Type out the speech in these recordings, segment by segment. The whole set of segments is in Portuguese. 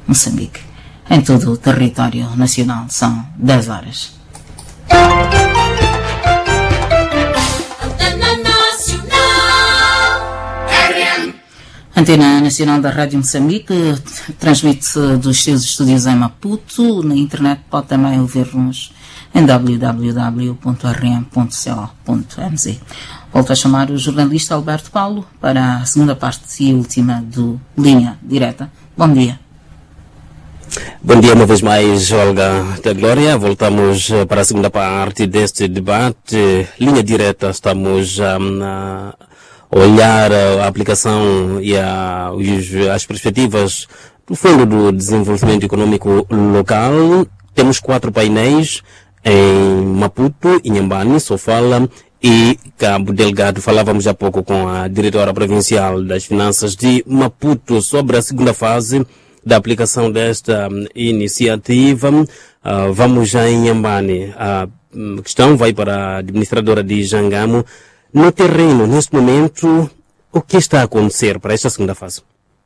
Moçambique. Em todo o território nacional são 10 horas. Antena Nacional da Rádio Moçambique transmite-se dos seus estúdios em Maputo. Na internet pode também ouvir-nos em www.rm.co.mz. Volto a chamar o jornalista Alberto Paulo para a segunda parte e última do Linha Direta. Bom dia. Bom dia uma vez mais, Olga da Glória. Voltamos para a segunda parte deste debate. Linha Direta, estamos a olhar a aplicação e as perspectivas do Fundo do Desenvolvimento Econômico Local. Temos 4 painéis em Maputo, Inhambane, Sofala e Cabo Delgado. Falávamos há pouco com a diretora provincial das Finanças de Maputo sobre a segunda fase da aplicação desta iniciativa. Vamos já em Inhambane. A questão vai para a administradora de Jangamo. No terreno, neste momento, o que está a acontecer para esta segunda fase?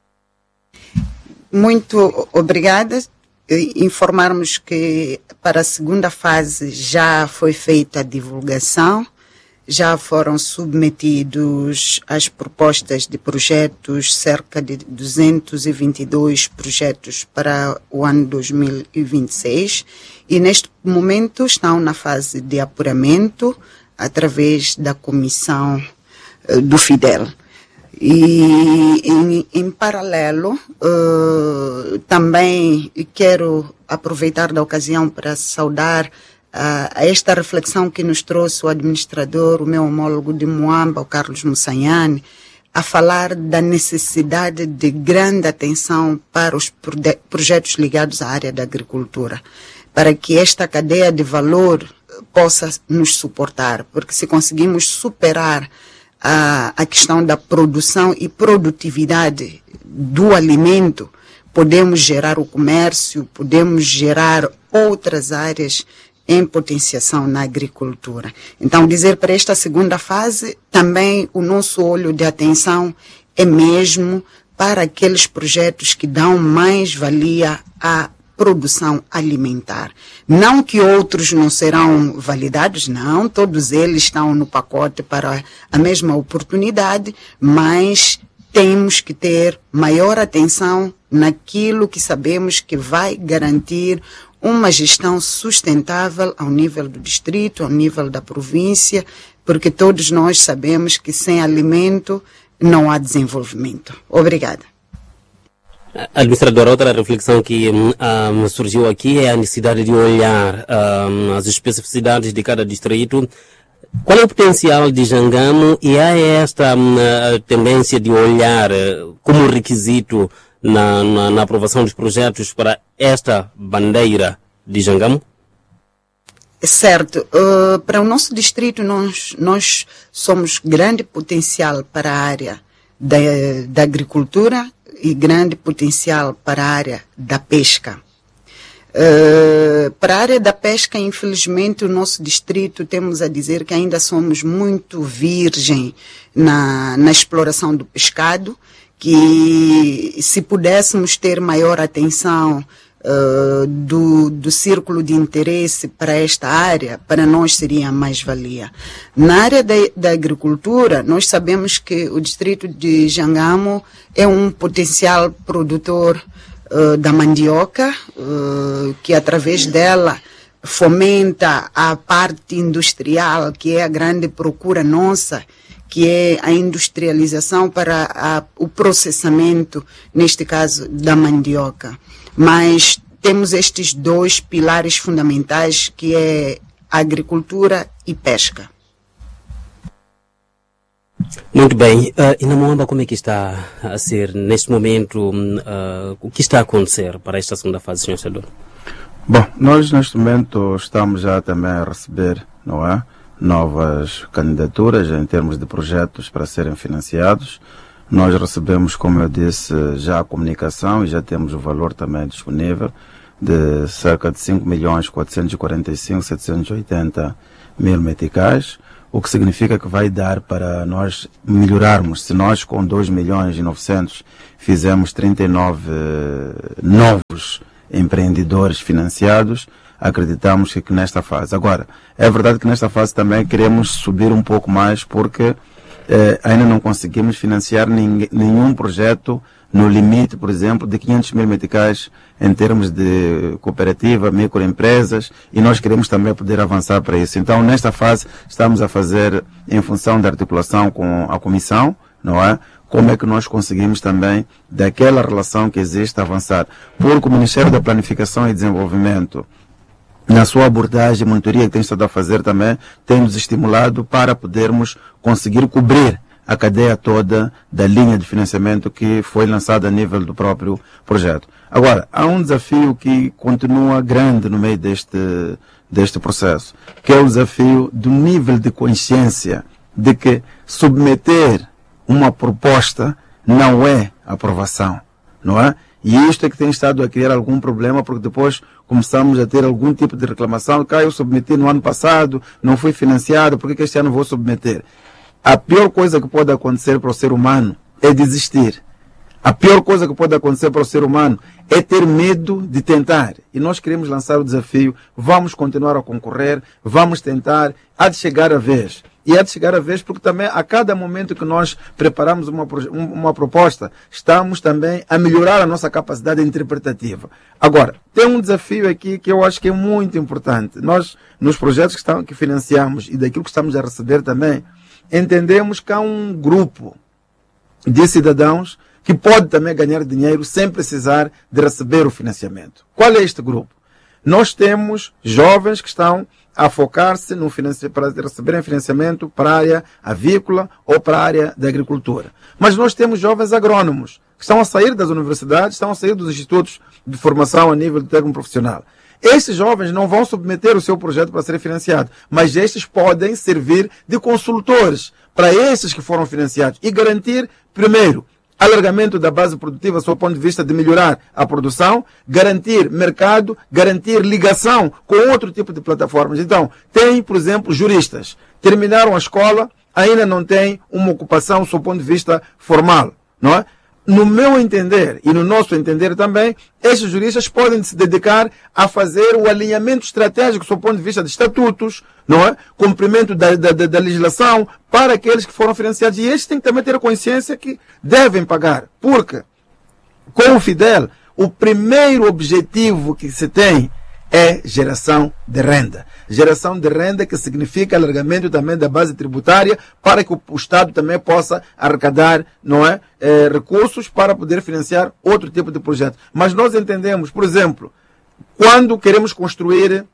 Muito obrigada. Informarmos que para a segunda fase já foi feita a divulgação, já foram submetidos as propostas de projetos, cerca de 222 projetos para o ano 2026, e neste momento estão na fase de apuramento através da comissão do FIDEL. E em paralelo, também quero aproveitar da ocasião para saudar a esta reflexão que nos trouxe o administrador, o meu homólogo de Moamba, o Carlos Mussanhani, a falar da necessidade de grande atenção para os projetos ligados à área da agricultura, para que esta cadeia de valor possa nos suportar, porque se conseguimos superar a questão da produção e produtividade do alimento, podemos gerar o comércio, podemos gerar outras áreas em potenciação na agricultura. Então, dizer para esta segunda fase, também o nosso olho de atenção é mesmo para aqueles projetos que dão mais valia à produção alimentar. Não que outros não serão validados, não, todos eles estão no pacote para a mesma oportunidade, mas temos que ter maior atenção naquilo que sabemos que vai garantir uma gestão sustentável ao nível do distrito, ao nível da província, porque todos nós sabemos que sem alimento não há desenvolvimento. Obrigada. Administradora, outra reflexão que surgiu aqui é a necessidade de olhar as especificidades de cada distrito. Qual é o potencial de Jangamo e há esta tendência de olhar como requisito na aprovação dos projetos para esta bandeira de Jangamo? Certo. Para o nosso distrito, nós somos grande potencial para a área da agricultura e grande potencial para a área da pesca. Para a área da pesca, infelizmente, o nosso distrito, temos a dizer que ainda somos muito virgem na exploração do pescado, que se pudéssemos ter maior atenção do círculo de interesse para esta área, para nós seria mais-valia. Na área da agricultura, nós sabemos que o distrito de Jangamo é um potencial produtor da mandioca, que através dela fomenta a parte industrial, que é a grande procura nossa, que é a industrialização para o processamento, neste caso, da mandioca. Mas temos estes 2 pilares fundamentais, que é a agricultura e pesca. Muito bem. E na Moamba, como é que está a ser, neste momento, o que está a acontecer para esta segunda fase, Sr. Senador? Bom, nós neste momento estamos já também a receber, não é, novas candidaturas em termos de projetos para serem financiados. Nós recebemos, como eu disse, já a comunicação e já temos o valor também disponível de cerca de 5.445.780 mil meticais, o que significa que vai dar para nós melhorarmos. Se nós com 2.900.000 fizemos 39 novos empreendedores financiados, acreditamos que nesta fase. Agora, é verdade que nesta fase também queremos subir um pouco mais, porque ainda não conseguimos financiar nenhum projeto no limite, por exemplo, de 500.000 meticais em termos de cooperativa, microempresas, e nós queremos também poder avançar para isso. Então, nesta fase, estamos a fazer, em função da articulação com a Comissão, não é? Como é que nós conseguimos também, daquela relação que existe, avançar. Porque o Ministério da Planificação e Desenvolvimento, na sua abordagem, monitoria que tem estado a fazer também, tem nos estimulado para podermos conseguir cobrir a cadeia toda da linha de financiamento que foi lançada a nível do próprio projeto. Agora, há um desafio que continua grande no meio deste processo, que é o desafio do nível de consciência de que submeter uma proposta não é aprovação, não é? E isto é que tem estado a criar algum problema, porque depois começamos a ter algum tipo de reclamação. Eu submeti no ano passado, não fui financiado, por que este ano vou submeter? A pior coisa que pode acontecer para o ser humano é desistir. A pior coisa que pode acontecer para o ser humano é ter medo de tentar. E nós queremos lançar o desafio, vamos continuar a concorrer, vamos tentar, há de chegar a vez. E há de chegar a vez porque também a cada momento que nós preparamos uma proposta, estamos também a melhorar a nossa capacidade interpretativa. Agora, tem um desafio aqui que eu acho que é muito importante. Nós, nos projetos que financiamos e daquilo que estamos a receber também, entendemos que há um grupo de cidadãos que pode também ganhar dinheiro sem precisar de receber o financiamento. Qual é este grupo? Nós temos jovens que estão a focar-se para receberem financiamento para a área avícola ou para a área da agricultura. Mas nós temos jovens agrônomos que estão a sair das universidades, estão a sair dos institutos de formação a nível de técnico profissional. Estes jovens não vão submeter o seu projeto para ser financiado, mas estes podem servir de consultores para esses que foram financiados e garantir, primeiro, alargamento da base produtiva, do seu ponto de vista de melhorar a produção, garantir mercado, garantir ligação com outro tipo de plataformas. Então, tem, por exemplo, juristas. Terminaram a escola, ainda não têm uma ocupação do seu ponto de vista formal, não é? No meu entender e no nosso entender também, estes juristas podem se dedicar a fazer o alinhamento estratégico do seu ponto de vista de estatutos, não é? Cumprimento da legislação para aqueles que foram financiados. E estes têm que também ter a consciência que devem pagar. Porque, com o Fidel, o primeiro objetivo que se tem é geração de renda. Geração de renda que significa alargamento também da base tributária para que o Estado também possa arrecadar, não é, recursos para poder financiar outro tipo de projeto. Mas nós entendemos, por exemplo, quando queremos construir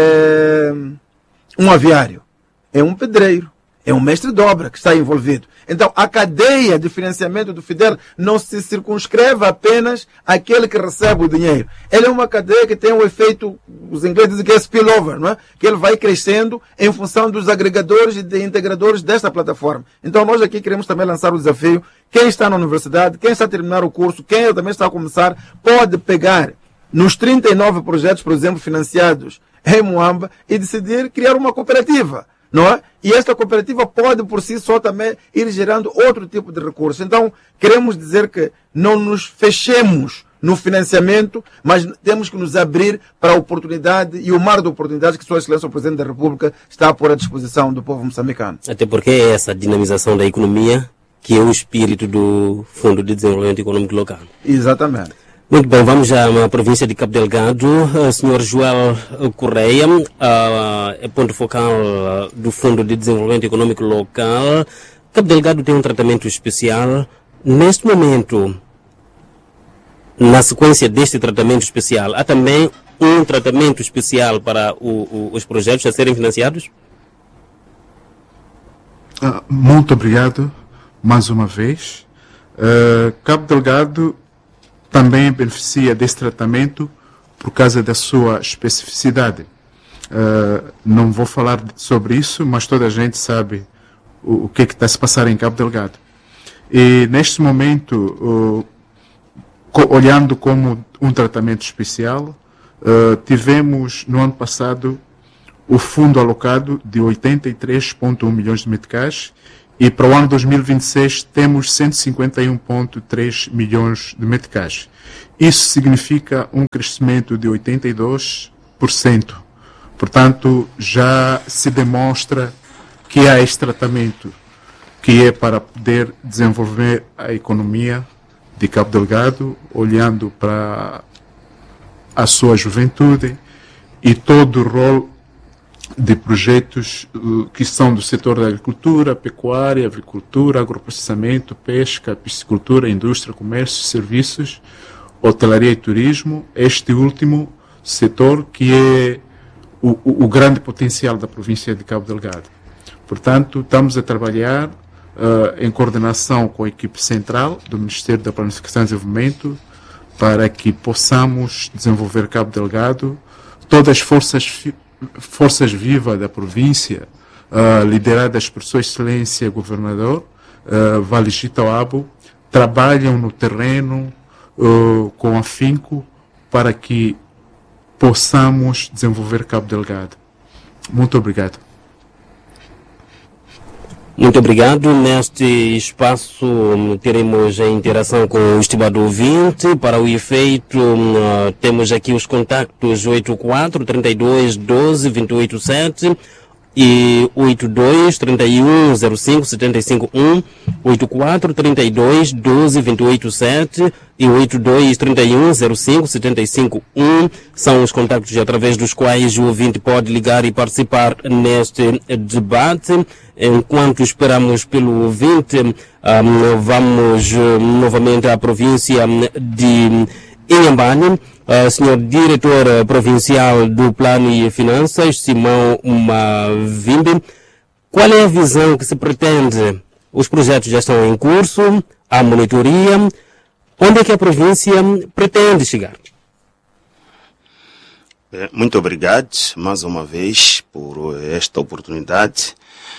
um aviário, é um pedreiro, é um mestre de obra que está envolvido. Então, a cadeia de financiamento do Fidel não se circunscreve apenas àquele que recebe o dinheiro. Ele é uma cadeia que tem um efeito, os ingleses dizem que é spillover, não é? Que ele vai crescendo em função dos agregadores e de integradores desta plataforma. Então, nós aqui queremos também lançar o desafio. Quem está na universidade, quem está a terminar o curso, quem também está a começar, pode pegar nos 39 projetos, por exemplo, financiados em Moamba e decidir criar uma cooperativa. Não é? E esta cooperativa pode por si só também ir gerando outro tipo de recursos. Então, queremos dizer que não nos fechemos no financiamento, mas temos que nos abrir para a oportunidade e o mar de oportunidades que Sua Excelência o Presidente da República está a pôr à disposição do povo moçambicano. Até porque é essa dinamização da economia que é o espírito do Fundo de Desenvolvimento Econômico Local. Exatamente. Muito bem, vamos já à província de Cabo Delgado. Sr. Joel Correia, é ponto focal do Fundo de Desenvolvimento Econômico Local. Cabo Delgado tem um tratamento especial. Neste momento, na sequência deste tratamento especial, há também um tratamento especial para os projetos a serem financiados? Muito obrigado, mais uma vez. Cabo Delgado também beneficia desse tratamento por causa da sua especificidade. Não vou falar sobre isso, mas toda a gente sabe o que está a se passar em Cabo Delgado. E neste momento, olhando como um tratamento especial, tivemos no ano passado o fundo alocado de 83,1 milhões de meticais e para o ano 2026 temos 151,3 milhões de meticais. Isso significa um crescimento de 82%. Portanto, já se demonstra que há este tratamento que é para poder desenvolver a economia de Cabo Delgado, olhando para a sua juventude e todo o rol de projetos que são do setor da agricultura, pecuária, avicultura, agroprocessamento, pesca, piscicultura, indústria, comércio, serviços, hotelaria e turismo. Este último setor que é o grande potencial da província de Cabo Delgado. Portanto, estamos a trabalhar em coordenação com a equipe central do Ministério da Planificação e Desenvolvimento para que possamos desenvolver Cabo Delgado. Todas as forças vivas da província, lideradas por Sua Excelência Governador Valis Tauabo, trabalham no terreno com afinco para que possamos desenvolver Cabo Delgado. Muito obrigado. Muito obrigado. Neste espaço teremos a interação com o estimado ouvinte. Para o efeito, temos aqui os contactos 84 32 12 28 7 e 82 31 05 75 1, 84 32 12 28 7 e 82 31 05 75 1 são os contactos através dos quais o ouvinte pode ligar e participar neste debate. Enquanto esperamos pelo ouvinte, vamos novamente à província de Inhambane. Senhor Diretor Provincial do Plano e Finanças, Simão Mavimbi, qual é a visão que se pretende? Os projetos já estão em curso, há monitoria. Onde é que a província pretende chegar? Muito obrigado, mais uma vez, por esta oportunidade.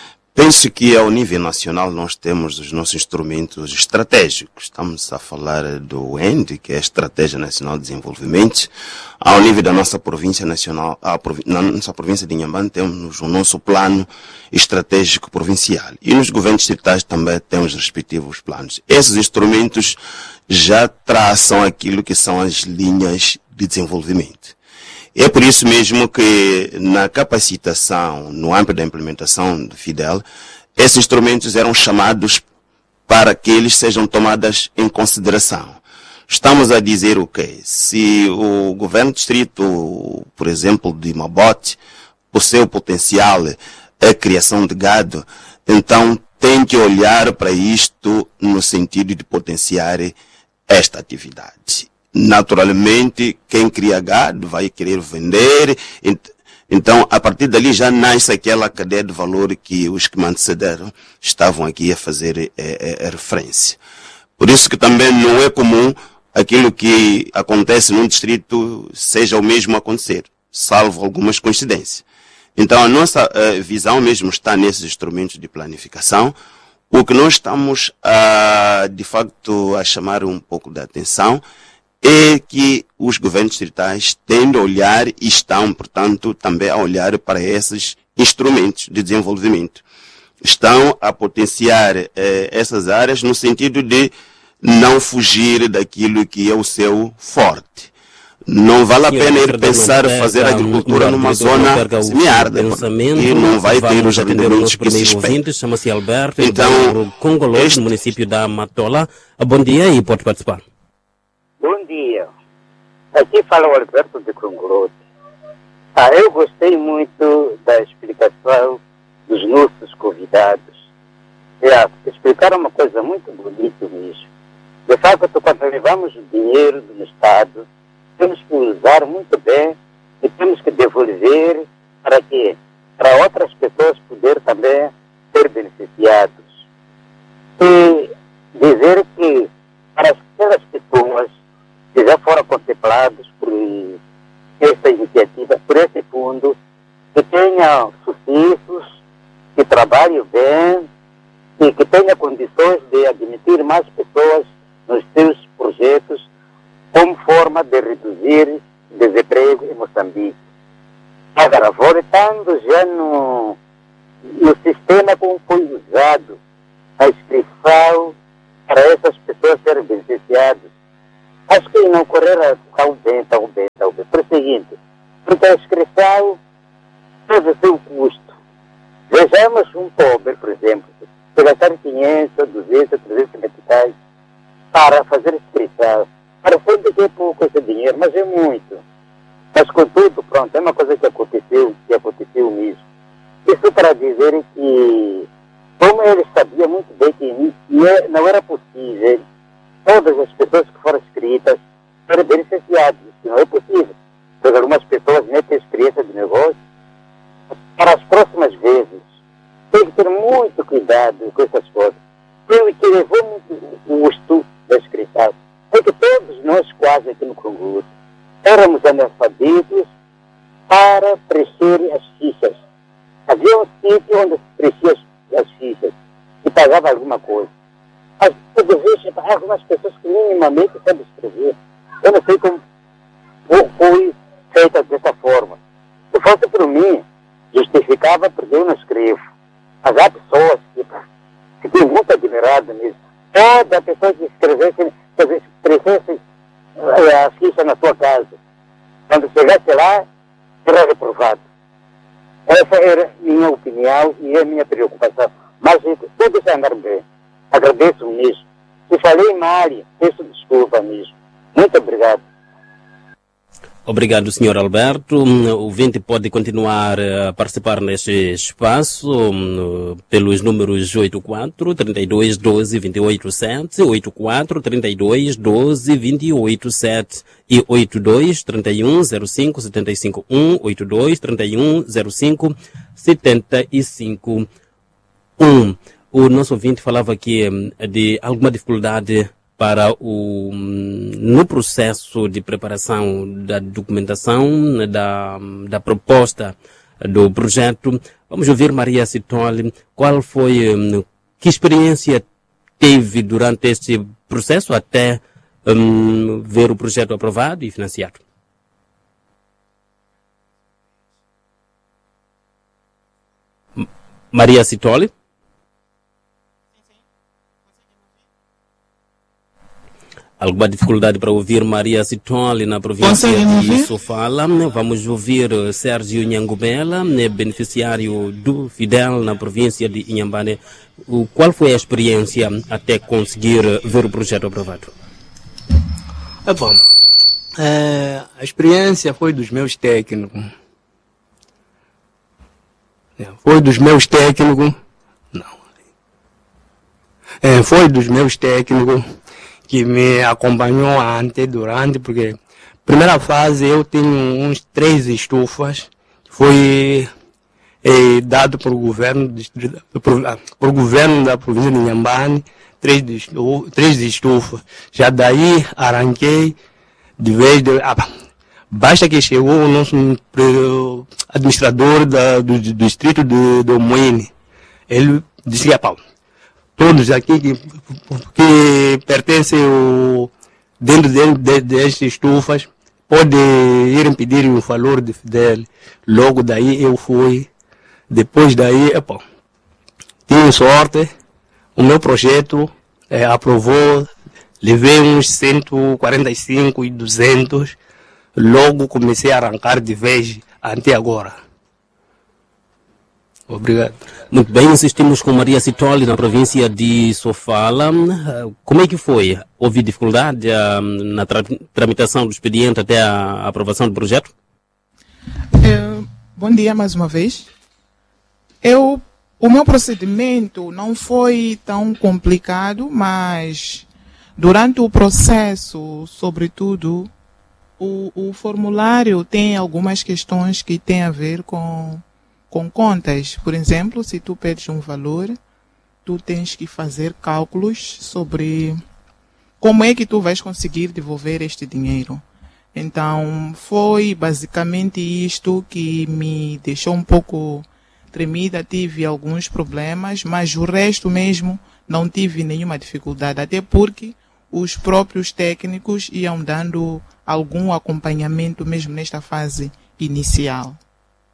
Penso que ao nível nacional nós temos os nossos instrumentos estratégicos. Estamos a falar do END, que é a Estratégia Nacional de Desenvolvimento. Ao nível da nossa província nacional, na nossa província de Inhambane, temos o nosso plano estratégico provincial. E nos governos distritais também temos respectivos planos. Esses instrumentos já traçam aquilo que são as linhas de desenvolvimento. É por isso mesmo que na capacitação, no âmbito da implementação do FIDEL, esses instrumentos eram chamados para que eles sejam tomados em consideração. Estamos a dizer o quê? Se o governo distrito, por exemplo, de Mabote, o seu potencial é a criação de gado, então tem que olhar para isto no sentido de potenciar esta atividade. Naturalmente, quem cria gado vai querer vender, então a partir dali já nasce aquela cadeia de valor que os que me antecederam estavam aqui a fazer a referência. Por isso que também não é comum aquilo que acontece num distrito seja o mesmo acontecer, salvo algumas coincidências. Então a nossa visão mesmo está nesses instrumentos de planificação. O que nós estamos de facto a chamar um pouco da atenção é que os governos distritais têm de olhar e estão, portanto, também a olhar para esses instrumentos de desenvolvimento. Estão a potenciar essas áreas no sentido de não fugir daquilo que é o seu forte. Não vale a pena ir pensar fazer agricultura numa zona semiárida e não vai ter os rendimentos que se espera. Chama-se Alberto, então, Congolês, no município da Matola. Bom dia e pode participar. Bom dia. Aqui fala o Alberto de Congolês. Eu gostei muito da explicação dos nossos convidados. Explicaram uma coisa muito bonita mesmo. De facto, quando levamos o dinheiro do Estado, temos que usar muito bem e temos que devolver para quê? Para outras pessoas poderem também ser beneficiados. E dizer que para aquelas pessoas que já foram contemplados por esta iniciativa, por esse fundo, que tenham sucessos, que trabalhem bem e que tenham condições de admitir mais pessoas nos seus projetos como forma de reduzir desemprego em Moçambique. Agora, voltando já no sistema como foi usado a inscrição para essas pessoas serem beneficiadas, acho que não correr tão bem. Por seguinte, porque a inscrição teve seu custo. Vejamos um pobre, por exemplo, se gastar 500, 200, 300 meticais para fazer inscrição. Parece que é pouco esse dinheiro, mas é muito. Mas, contudo, pronto, é uma coisa que aconteceu mesmo. Isso para dizer que, como ele sabia muito bem que não era possível todas as pessoas que foram inscritas serem beneficiadas. Isso não é possível. Porque algumas pessoas nem têm experiência de negócio. Para as próximas vezes, tem que ter muito cuidado com essas coisas. O que levou muito custo da inscrição é que todos nós, quase aqui no Congo, éramos analfabetos para preencher as fichas. Havia um sítio onde se preenchia as fichas e pagava alguma coisa. Mas, por vezes, algumas pessoas que minimamente sabem escrever. Eu não sei como foi feita dessa forma. Se fosse por mim, justificava porque eu não escrevo. Mas há pessoas que fiquei muito admirado nisso. Toda pessoa que escrevesse a ficha na sua casa, quando chegasse lá, será reprovado. Essa era minha opinião e a minha preocupação. Mas tudo está andando bem. Agradeço mesmo. Se falei mal, peço desculpa mesmo. Muito obrigado. Obrigado, Sr. Alberto. O ouvinte pode continuar a participar neste espaço pelos números 84 32 12 28 7, 84 32 12 28 7 e 82 31 05 75 1, 82 31 05 75 1. O nosso ouvinte falava aqui de alguma dificuldade para no processo de preparação da documentação, da proposta do projeto. Vamos ouvir Maria Sitoli. Qual foi, que experiência teve durante este processo até ver o projeto aprovado e financiado? Maria Sitoli? Alguma dificuldade para ouvir Maria Sitoli na província de Sofala. Vamos ouvir Sérgio Nhangumela, beneficiário do Fidel na província de Inhambane. Qual foi a experiência até conseguir ver o projeto aprovado? Bom, a experiência foi dos meus técnicos. Foi dos meus técnicos que me acompanhou antes, durante, porque primeira fase eu tenho uns 3 estufas, que foi dado por governo da província de Inhambane, 3 estufas. Já daí arranquei de vez de... basta que chegou o nosso administrador do distrito de Moine. Ele disse que, todos aqui que pertencem dentro destas estufas podem ir pedir o valor de Fidel. Logo daí eu fui. Depois daí, tive sorte. O meu projeto aprovou. Levei uns 145 e 200. Logo comecei a arrancar de vez até agora. Obrigado. Muito bem, insistimos com Maria Sitoli na província de Sofala. Como é que foi? Houve dificuldade na tramitação do expediente até a aprovação do projeto? Bom dia mais uma vez. O meu procedimento não foi tão complicado, mas durante o processo, sobretudo, o formulário tem algumas questões que têm a ver com contas. Por exemplo, se tu pedes um valor, tu tens que fazer cálculos sobre como é que tu vais conseguir devolver este dinheiro. Então, foi basicamente isto que me deixou um pouco tremida. Tive alguns problemas, mas o resto mesmo não tive nenhuma dificuldade, até porque os próprios técnicos iam dando algum acompanhamento mesmo nesta fase inicial.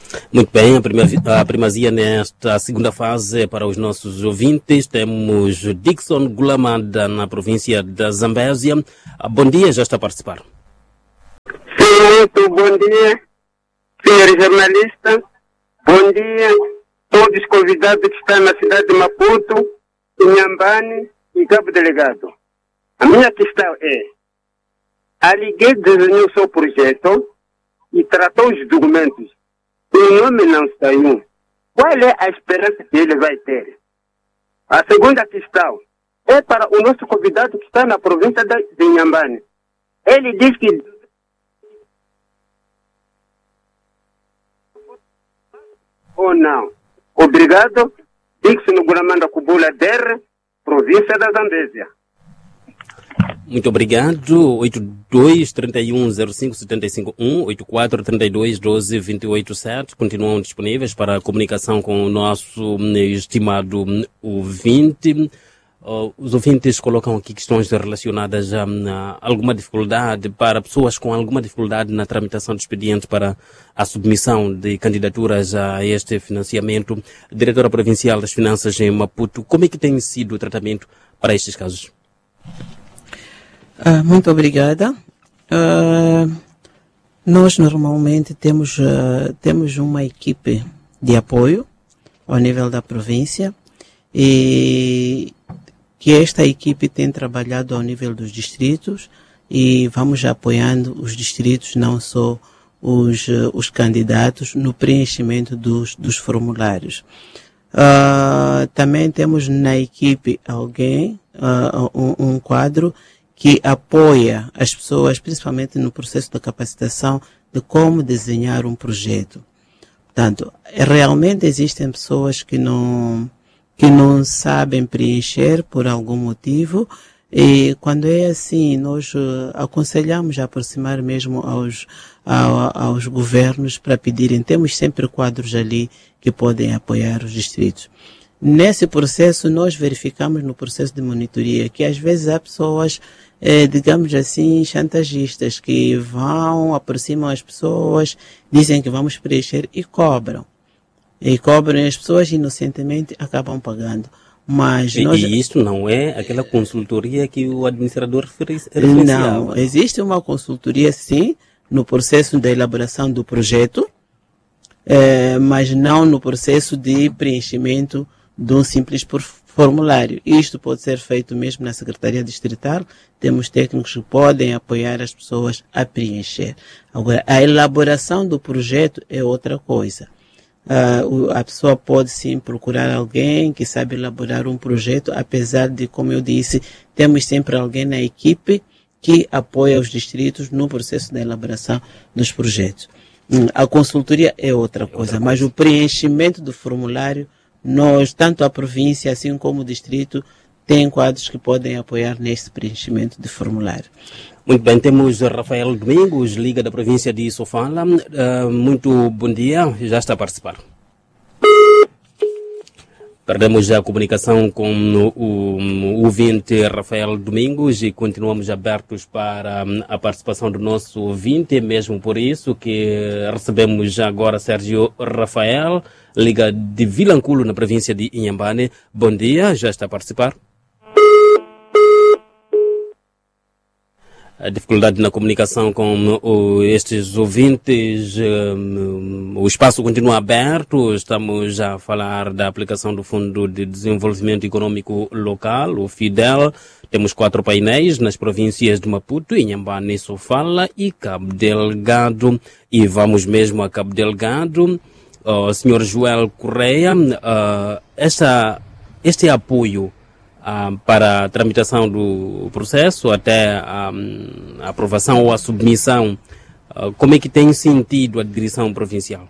Muito bem, a primazia nesta segunda fase para os nossos ouvintes. Temos Dixon Gulamada na província da Zambésia. Bom dia, já está a participar. Sim, muito bom dia, senhor jornalista. Bom dia a todos os convidados que estão na cidade de Maputo, Inhambane e Cabo Delegado. A minha questão é, a Ligue desenhou seu projeto e tratou os documentos. O nome não saiu. Qual é a esperança que ele vai ter? A segunda questão é para o nosso convidado que está na província de Inhambane. Ele diz que ou não. Obrigado. Dixon Gulamanda Kubula Der, província da Zambésia. Muito obrigado. 82310575 84321228 continuam disponíveis para a comunicação com o nosso estimado ouvinte. Os ouvintes colocam aqui questões relacionadas a alguma dificuldade para pessoas com alguma dificuldade na tramitação de expedientes para a submissão de candidaturas a este financiamento. Diretora Provincial das Finanças em Maputo, como é que tem sido o tratamento para estes casos? Muito obrigada. Nós normalmente temos uma equipe de apoio ao nível da província e que esta equipe tem trabalhado ao nível dos distritos e vamos apoiando os distritos, não só os candidatos, no preenchimento dos formulários. Também temos na equipe um quadro que apoia as pessoas, principalmente no processo da capacitação, de como desenhar um projeto. Portanto, realmente existem pessoas que não sabem preencher por algum motivo, e quando é assim, nós aconselhamos a aproximar mesmo aos governos para pedirem. Temos sempre quadros ali que podem apoiar os distritos. Nesse processo, nós verificamos no processo de monitoria que às vezes há pessoas, digamos assim, chantagistas, que aproximam as pessoas, dizem que vamos preencher e cobram. E cobram, as pessoas inocentemente acabam pagando. Mas e isto não é aquela consultoria que o administrador referenciava? Não, existe uma consultoria sim, no processo da elaboração do projeto, mas não no processo de preenchimento de um simples formulário. Isto pode ser feito mesmo na Secretaria Distrital. Temos técnicos que podem apoiar as pessoas a preencher. Agora, a elaboração do projeto é outra coisa. A pessoa pode sim procurar alguém que sabe elaborar um projeto, apesar de, como eu disse, temos sempre alguém na equipe que apoia os distritos no processo da elaboração dos projetos. A consultoria é outra coisa, mas o preenchimento do formulário, nós, tanto a província assim como o distrito, tem quadros que podem apoiar neste preenchimento de formulário. Muito bem, temos Rafael Domingos, Liga da província de Sofala. Muito bom dia, já está a participar. Perdemos já a comunicação com o ouvinte Rafael Domingos e continuamos abertos para a participação do nosso ouvinte, mesmo por isso que recebemos já agora Sérgio Rafael, Liga de Vilanculo, na província de Inhambane. Bom dia, já está a participar. A dificuldade na comunicação com estes ouvintes, o espaço continua aberto. Estamos a falar da aplicação do Fundo de Desenvolvimento Econômico Local, o FIDEL. Temos 4 painéis nas províncias de Maputo, Inhambane, Sofala e Cabo Delgado. E vamos mesmo a Cabo Delgado. Sr. Joel Correia, este apoio para a tramitação do processo até a aprovação ou a submissão, como é que tem sentido a direção provincial?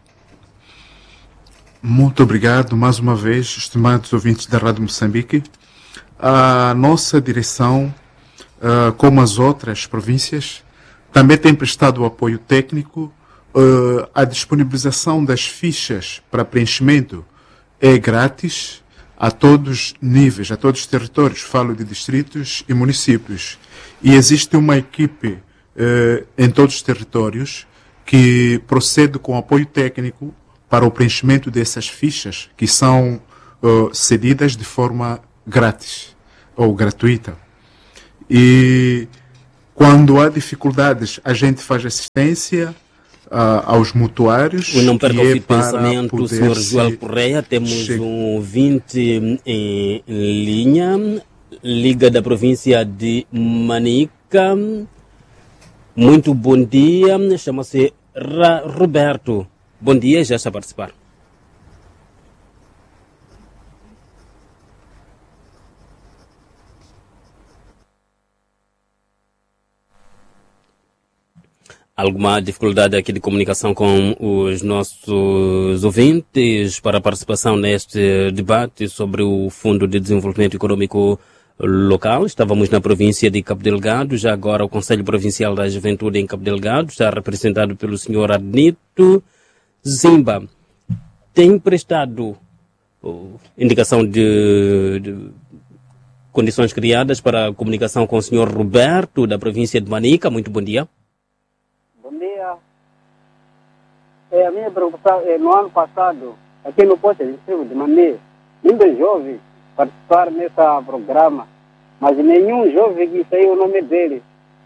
Muito obrigado mais uma vez, estimados ouvintes da Rádio Moçambique. A nossa direção, como as outras províncias, também tem prestado apoio técnico. A disponibilização das fichas para preenchimento é grátis a todos os níveis, a todos os territórios, falo de distritos e municípios. E existe uma equipe em todos os territórios que procede com apoio técnico para o preenchimento dessas fichas que são cedidas de forma grátis ou gratuita. E quando há dificuldades, a gente faz assistência aos mutuários. Não perca o fio de pensamento, Sr. Joel Correia. Temos um ouvinte em linha, liga da província de Manica. Muito bom dia, chama-se Roberto. Bom dia, já está a participar. Alguma dificuldade aqui de comunicação com os nossos ouvintes para a participação neste debate sobre o Fundo de Desenvolvimento Econômico Local. Estávamos na província de Cabo Delgado, já agora o Conselho Provincial da Juventude em Cabo Delgado está representado pelo Sr. Adnito Zimba. Tem prestado indicação de condições criadas para a comunicação com o Sr. Roberto, da província de Manica. Muito bom dia. Bom dia. A minha preocupação é, no ano passado, aqui no posto de distrito de Mané, muitos jovens participaram nesse programa, mas nenhum jovem que saiu o nome dele.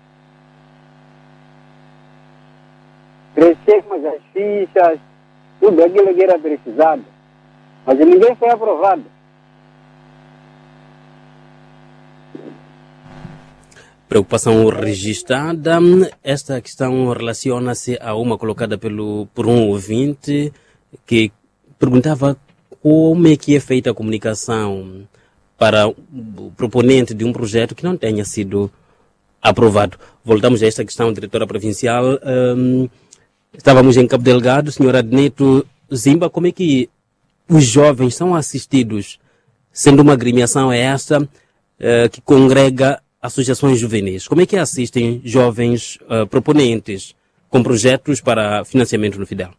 Crescemos as fichas, tudo aquilo que era precisado, mas ninguém foi aprovado. Preocupação registrada. Esta questão relaciona-se a uma colocada por um ouvinte que perguntava como é que é feita a comunicação para o proponente de um projeto que não tenha sido aprovado. Voltamos a esta questão, diretora provincial. Estávamos em Cabo Delgado, Sr. Adneto Zimba, como é que os jovens são assistidos, sendo uma agremiação esta que congrega associações juvenis? Como é que assistem jovens proponentes com projetos para financiamento no Fidel?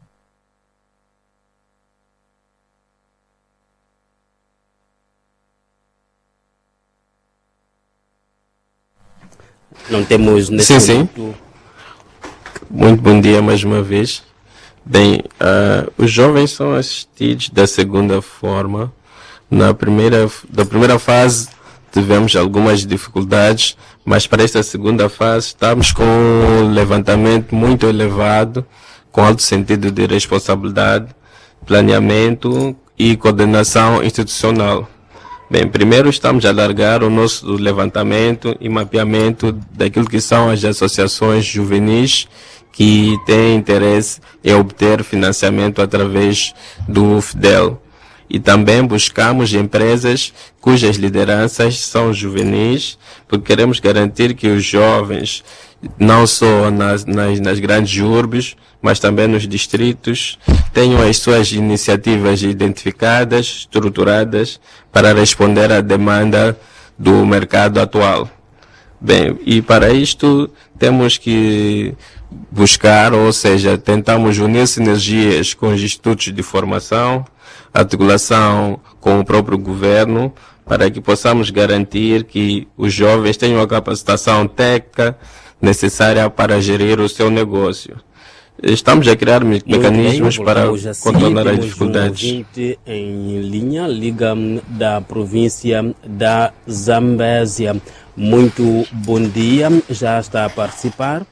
Não temos nesse momento... Sim. Muito bom dia mais uma vez. Bem, os jovens são assistidos da segunda forma. Da primeira fase tivemos algumas dificuldades, mas para esta segunda fase estamos com um levantamento muito elevado, com alto sentido de responsabilidade, planeamento e coordenação institucional. Bem, primeiro estamos a alargar o nosso levantamento e mapeamento daquilo que são as associações juvenis que têm interesse em obter financiamento através do Fidel. E também buscamos empresas cujas lideranças são juvenis, porque queremos garantir que os jovens, não só nas grandes urbes, mas também nos distritos, tenham as suas iniciativas identificadas, estruturadas, para responder à demanda do mercado atual. Bem, e para isto temos que buscar, ou seja, tentamos unir sinergias com os institutos de formação, articulação com o próprio governo, para que possamos garantir que os jovens tenham a capacitação técnica necessária para gerir o seu negócio. Estamos a criar mecanismos para contornar as dificuldades. Um ouvinte em linha, liga da província da Zambésia. Muito bom dia, já está a participar.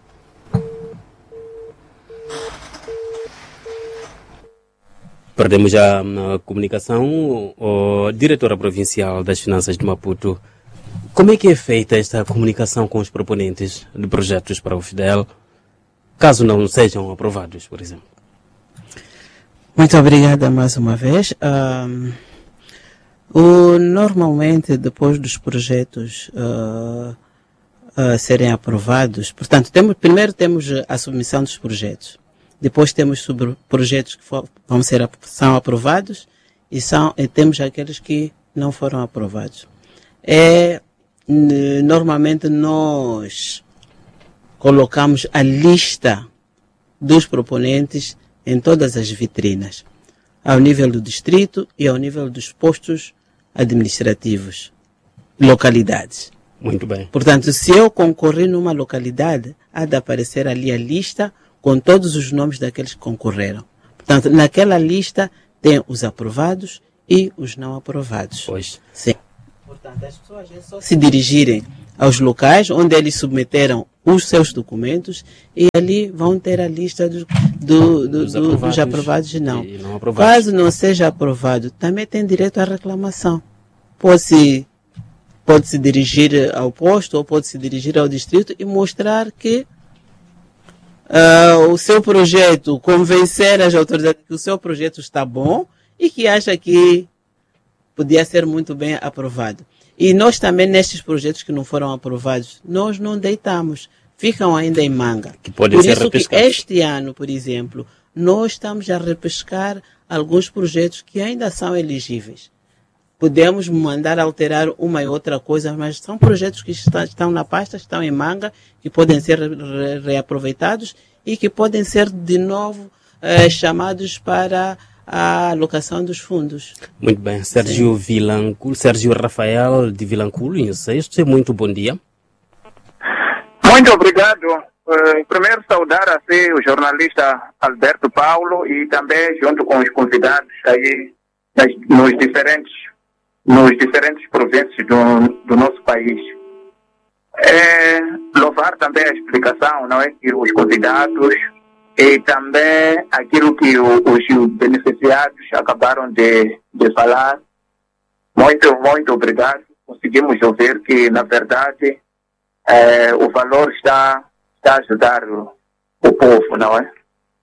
Perdemos já a comunicação. Diretora provincial das Finanças de Maputo, como é que é feita esta comunicação com os proponentes de projetos para o Fidel, caso não sejam aprovados, por exemplo? Muito obrigada mais uma vez. Normalmente, depois dos projetos serem aprovados, portanto, primeiro temos a submissão dos projetos. Depois temos sobre projetos que são aprovados e temos aqueles que não foram aprovados. Normalmente nós colocamos a lista dos proponentes em todas as vitrinas, ao nível do distrito e ao nível dos postos administrativos, localidades. Muito bem. Portanto, se eu concorrer numa localidade, há de aparecer ali a lista com todos os nomes daqueles que concorreram. Portanto, naquela lista tem os aprovados e os não aprovados. Pois. Sim. Portanto, as pessoas só se dirigirem aos locais onde eles submeteram os seus documentos e ali vão ter a lista dos aprovados e não. Caso não seja aprovado, também tem direito à reclamação. Pode-se dirigir ao posto ou pode se dirigir ao distrito e mostrar que o seu projeto, convencer as autoridades que o seu projeto está bom e que acha que podia ser muito bem aprovado. E nós também, nestes projetos que não foram aprovados, nós não deitamos, ficam ainda em manga. Que podem ser repescados. Que este ano, por exemplo, nós estamos a repescar alguns projetos que ainda são elegíveis. Podemos mandar alterar uma e outra coisa, mas são projetos que estão na pasta, estão em manga, que podem ser reaproveitados e que podem ser de novo chamados para a alocação dos fundos. Muito bem. Sérgio Rafael de Vilanculo, em Sexto, muito bom dia. Muito obrigado. Primeiro saudar assim, o jornalista Alberto Paulo e também junto com os convidados aí nos diferentes províncias do nosso país. Louvar também a explicação, não é? Que os convidados e também aquilo que os beneficiados acabaram de falar. Muito obrigado. Conseguimos ouvir que, na verdade, o valor está a ajudar o povo, não é?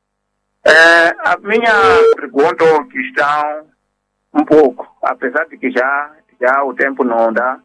A minha pergunta ou questão, um pouco, apesar de que já o tempo não dá.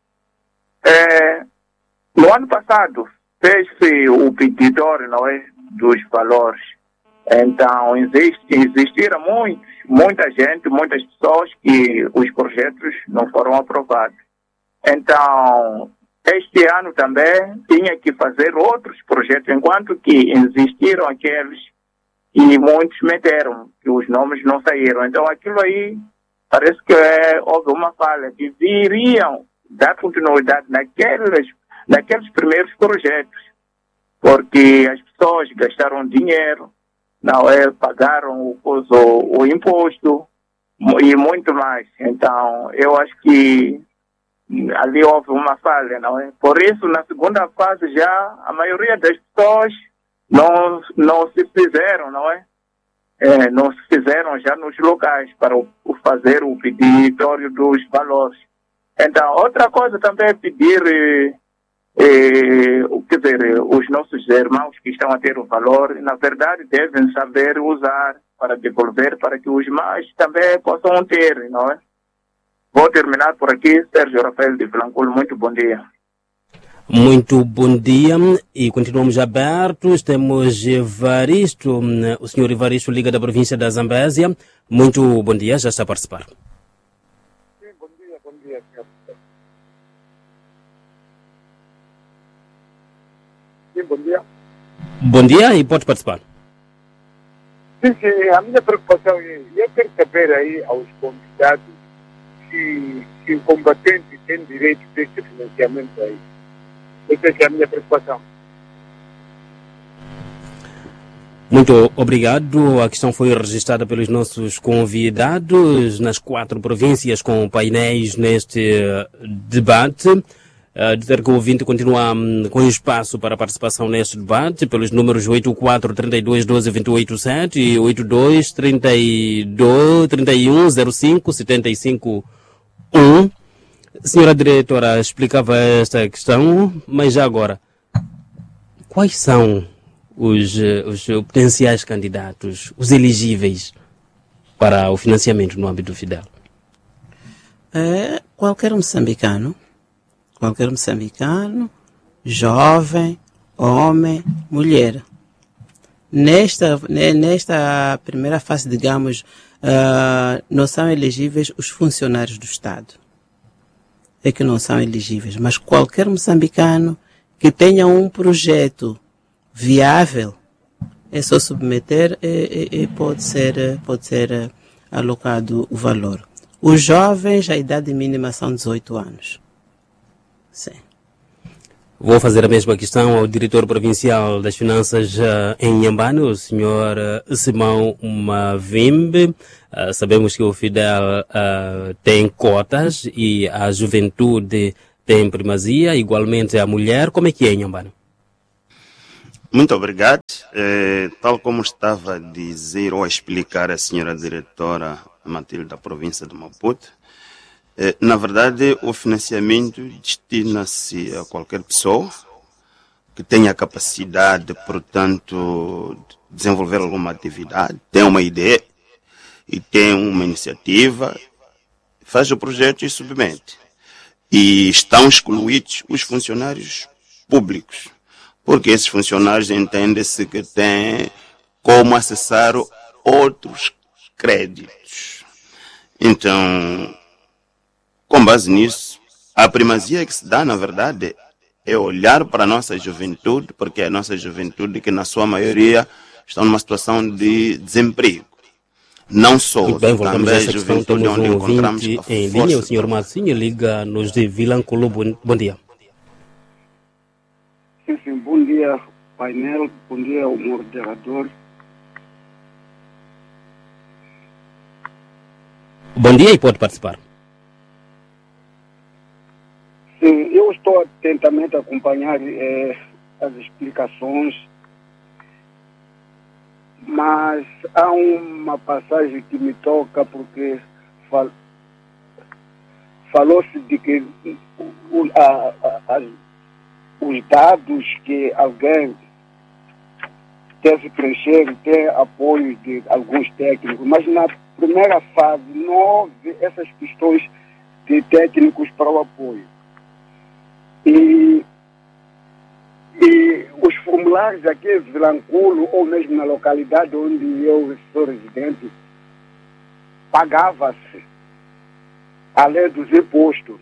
No ano passado, fez-se o peditório, não é? Dos valores. Então, existiram muita gente, muitas pessoas que os projetos não foram aprovados. Então, este ano também tinha que fazer outros projetos, enquanto que existiram aqueles e muitos meteram, que os nomes não saíram. Então, aquilo aí parece que houve uma falha. Deveriam dar continuidade naqueles primeiros projetos, porque as pessoas gastaram dinheiro, não é, pagaram o imposto e muito mais. Então, eu acho que ali houve uma falha, não é? Por isso, na segunda fase já, a maioria das pessoas não se fizeram, não é? Não se fizeram já nos locais para fazer o peditório dos valores. Então, outra coisa também é pedir... quer dizer, os nossos irmãos que estão a ter o valor, na verdade, devem saber usar para devolver, para que os mais também possam ter, não é? Vou terminar por aqui. Sérgio Rafael de Vilanculo, muito bom dia. Muito bom dia e continuamos abertos. Temos Evaristo, o senhor Evaristo Liga da província da Zambésia. Muito bom dia, já está a participar. Sim, bom dia, senhor. Sim, bom dia. Bom dia e pode participar. Sim, a minha preocupação é, eu quero saber aí aos convidados se o combatente tem direito desse financiamento aí. Essa é a minha preocupação. Muito obrigado. A questão foi registrada pelos nossos convidados nas 4 províncias com painéis neste debate. Dizer que o ouvinte continua com espaço para participação neste debate pelos números 84 32 12 28 7 e 82 32 31 05 75 1. Senhora diretora, explicava esta questão, mas já agora, quais são os potenciais candidatos, os elegíveis para o financiamento no âmbito do FIDEL? Qualquer moçambicano, jovem, homem, mulher. Nesta primeira fase, digamos, não são elegíveis os funcionários do Estado. É que não são elegíveis, mas qualquer moçambicano que tenha um projeto viável é só submeter e pode ser alocado o valor. Os jovens, a idade mínima são 18 anos. Sim. Vou fazer a mesma questão ao diretor provincial das finanças em Inhambane, o senhor Simão Mavimbe. Sabemos que o Fidel tem cotas e a juventude tem primazia, igualmente a mulher. Como é que é em Inhambane? Muito obrigado. Tal como estava a dizer ou a explicar a senhora diretora Matilde da província de Maputo, na verdade, o financiamento destina-se a qualquer pessoa que tenha capacidade, portanto, de desenvolver alguma atividade, tem uma ideia e tem uma iniciativa, faz o projeto e submete. E estão excluídos os funcionários públicos, porque esses funcionários entendem-se que têm como acessar outros créditos. Então, com base nisso, a primazia que se dá, na verdade, é olhar para a nossa juventude, porque é a nossa juventude que, na sua maioria, está numa situação de desemprego. Não só, muito bem, voltamos também a essa questão, juventude temos onde um encontramos ouvinte em linha, o senhor Marcinho, liga-nos de Vilanculo. Bom dia. Sim, bom dia, painel, bom dia ao moderador. Bom dia e pode participar. Sim, eu estou atentamente a acompanhar as explicações, mas há uma passagem que me toca, porque falou-se de que os dados que alguém deve preencher tem apoio de alguns técnicos, mas na primeira fase não houve essas questões de técnicos para o apoio. E os formulários aqui em Vilanculo, ou mesmo na localidade onde eu sou residente, pagava-se além dos impostos.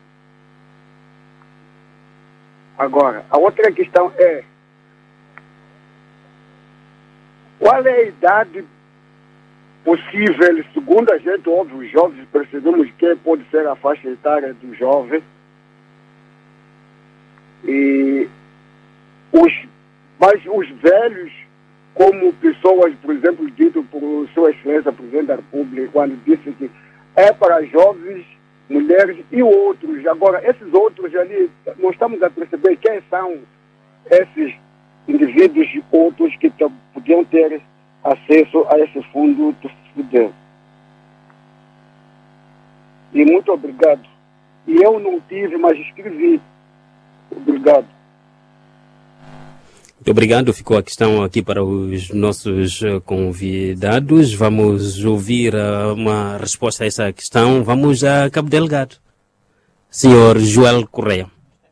Agora, a outra questão é: qual é a idade possível, segundo a gente ouve os jovens, percebemos que pode ser a faixa etária do jovem, mas os velhos, como pessoas, por exemplo, dito por Sua Excelência Presidente da República, quando disse que é para jovens, mulheres e outros. Agora, esses outros ali, nós estamos a perceber quem são esses indivíduos outros que podiam ter acesso a esse fundo do FIDEL. E muito obrigado. E eu não tive, mas escrevi. Obrigado. Muito obrigado. Ficou a questão aqui para os nossos convidados. Vamos ouvir uma resposta a essa questão. Vamos a Cabo Delgado. Senhor Joel Correia.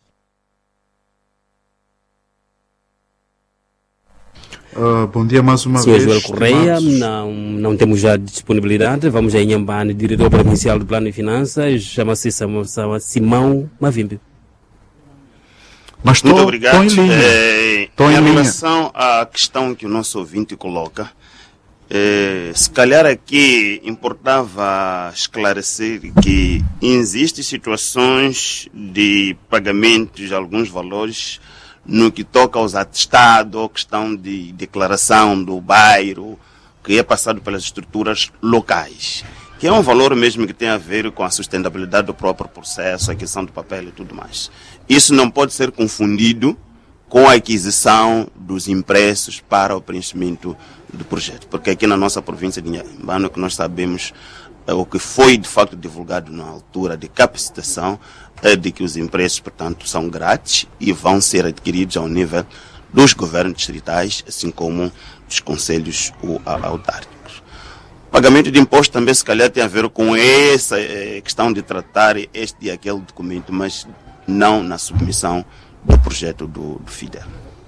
Bom dia mais uma Senhor vez. Joel Correia, não temos já disponibilidade. Vamos a Inhambane, diretor provincial do Plano e Finanças. Chama-se Simão Mavimbe. Mas muito obrigado. Em relação à questão que o nosso ouvinte coloca, se calhar aqui importava esclarecer que existem situações de pagamento de alguns valores no que toca aos atestados, ou questão de declaração do bairro, que é passado pelas estruturas locais, que é um valor mesmo que tem a ver com a sustentabilidade do próprio processo, a aquisição do papel e tudo mais. Isso não pode ser confundido com a aquisição dos impressos para o preenchimento do projeto, porque aqui na nossa província de Inhambane, o que nós sabemos, o que foi de facto divulgado na altura de capacitação, é de que os impressos, portanto, são grátis e vão ser adquiridos ao nível dos governos distritais, assim como dos conselhos autárquicos. O pagamento de imposto também, se calhar, tem a ver com essa questão de tratar este e aquele documento, mas não na submissão do projeto do FIDEL.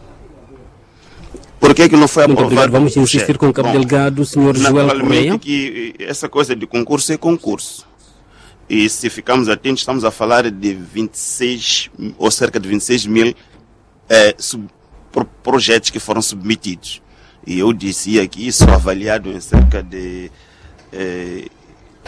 Por que não foi aprovado? Obrigado. Vamos insistir com o Cabo Delgado, senhor Joel Correia. Que essa coisa de concurso é concurso. E se ficarmos atentos, estamos a falar de 26 ou cerca de 26 mil projetos que foram submetidos. E eu dizia que isso avaliado em cerca de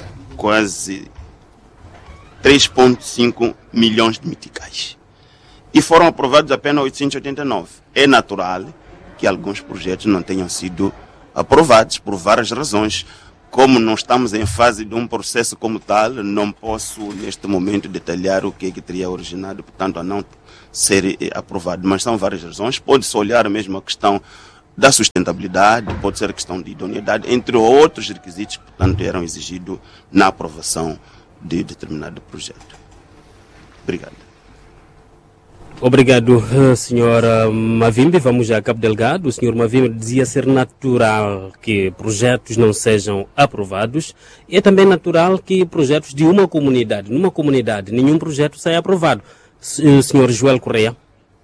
quase 3,5 milhões de meticais. e foram aprovados apenas 889. É natural que alguns projetos não tenham sido aprovados por várias razões. Como não estamos em fase de um processo como tal, não posso neste momento detalhar o que é que teria originado, portanto, a não ser aprovado. Mas são várias razões. Pode-se olhar mesmo a questão da sustentabilidade, pode ser a questão de idoneidade, entre outros requisitos que, portanto, eram exigidos na aprovação de determinado projeto. Obrigado. Obrigado, senhora Mavimbe. Vamos a Cabo Delgado. O senhor Mavimbe dizia ser natural que projetos não sejam aprovados. E é também natural que projetos de uma comunidade, numa comunidade, nenhum projeto saia aprovado. Senhor Joel Correia.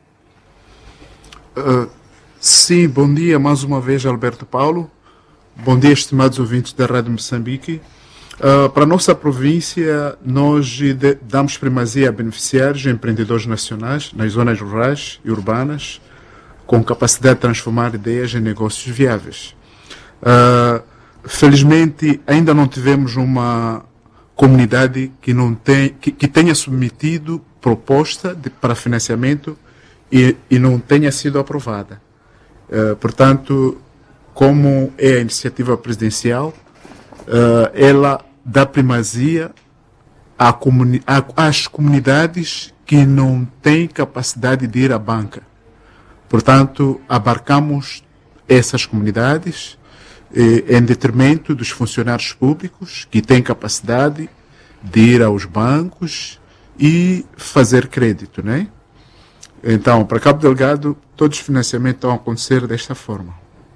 Sim, bom dia mais uma vez, Alberto Paulo. Bom dia, estimados ouvintes da Rádio Moçambique. Para a nossa província, nós damos primazia a beneficiários e empreendedores nacionais nas zonas rurais e urbanas com capacidade de transformar ideias em negócios viáveis. Felizmente, ainda não tivemos uma comunidade que tenha submetido proposta para financiamento e não tenha sido aprovada. Portanto, como é a iniciativa presidencial, ela dá primazia às comunidades que não têm capacidade de ir à banca. Portanto, abarcamos essas comunidades em detrimento dos funcionários públicos que têm capacidade de ir aos bancos e fazer crédito, né? Então, para Cabo Delgado, todos os financiamentos estão a acontecer desta forma.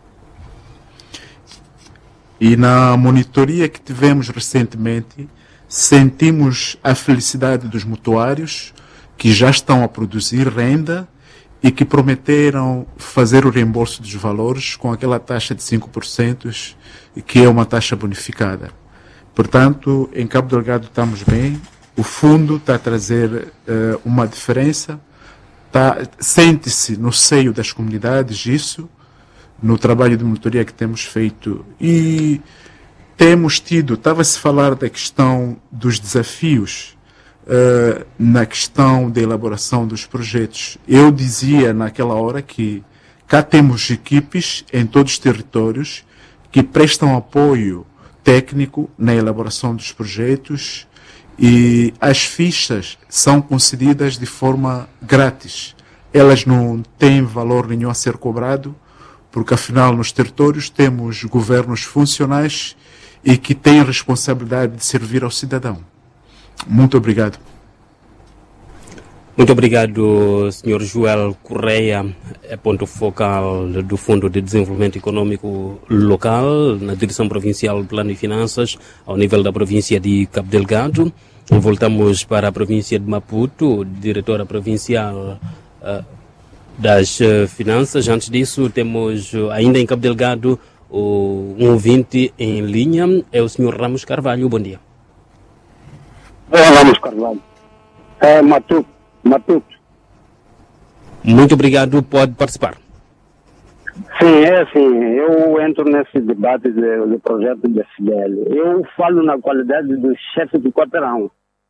E na monitoria que tivemos recentemente, sentimos a felicidade dos mutuários que já estão a produzir renda e que prometeram fazer o reembolso dos valores com aquela taxa de 5%, que é uma taxa bonificada. Portanto, em Cabo Delgado estamos bem, o fundo está a trazer uma diferença, sente-se no seio das comunidades isso, no trabalho de monitoria que temos feito, e temos tido, estava-se a falar da questão dos desafios na questão da elaboração dos projetos. Eu dizia naquela hora que cá temos equipes em todos os territórios que prestam apoio técnico na elaboração dos projetos e as fichas são concedidas de forma grátis. Elas não têm valor nenhum a ser cobrado, porque afinal nos territórios temos governos funcionais e que têm responsabilidade de servir ao cidadão. Muito obrigado. Muito obrigado, Sr. Joel Correia, ponto focal do Fundo de Desenvolvimento Econômico Local, na Direção Provincial de Plano e Finanças, ao nível da província de Cabo Delgado. Voltamos para a província de Maputo, diretora provincial das Finanças. Antes disso, temos ainda em Cabo Delgado um ouvinte em linha, é o Sr. Ramos Carvalho. Bom dia. Ramos Carvalho. Maputo. Muito obrigado, pode participar. Sim, é assim, eu entro nesse debate do projeto de FDL. Eu falo na qualidade do chefe de quarteirão.